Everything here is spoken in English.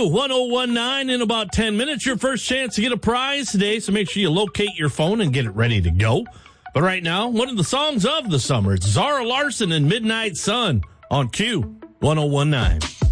Q1019 in about 10 minutes. Your first chance to get a prize today, so make sure you locate your phone and get it ready to go. But right now, one of the songs of the summer, it's Zara Larsson and Midnight Sun on Q1019.